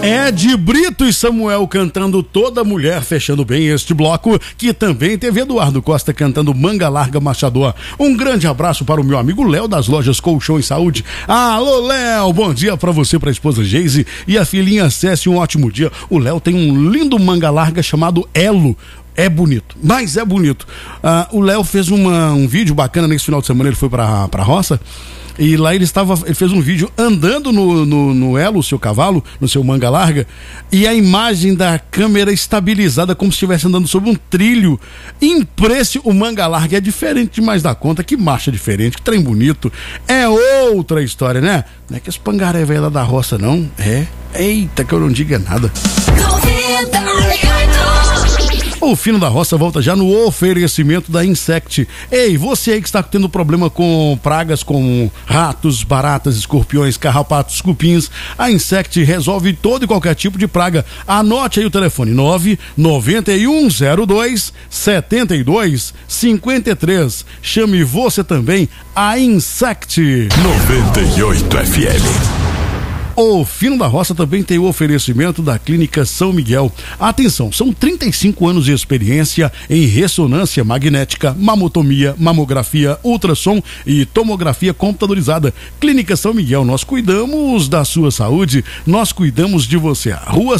Ed Brito e Samuel cantando Toda Mulher, fechando bem este bloco, que também teve Eduardo Costa cantando Manga Larga Machador. Um grande abraço para o meu amigo Léo das lojas Colchão e Saúde. Alô, Léo, bom dia para você, para a esposa Geise e a filhinha Cécia, um ótimo dia. O Léo tem um lindo manga larga chamado Elo. É bonito, mas é bonito. O Léo fez um vídeo bacana nesse final de semana, ele foi pra roça. E lá ele fez um vídeo andando no Elo, o seu cavalo, no seu manga larga, e a imagem da câmera estabilizada como se estivesse andando sobre um trilho. O manga larga é diferente demais da conta, que marcha diferente, que trem bonito. É outra história, né? Não é que esse pangaré velho lá da roça, não. Eita, que eu não diga nada. O Fino da Roça volta já no oferecimento da Insect. Ei, você aí que está tendo problema com pragas, com ratos, baratas, escorpiões, carrapatos, cupins, a Insect resolve todo e qualquer tipo de praga. Anote aí o telefone: 99102-7253. Chame você também a Insect 98 FM. O Fino da Roça também tem o oferecimento da Clínica São Miguel. Atenção, são 35 anos de experiência em ressonância magnética, mamotomia, mamografia, ultrassom e tomografia computadorizada. Clínica São Miguel, nós cuidamos da sua saúde, nós cuidamos de você. Rua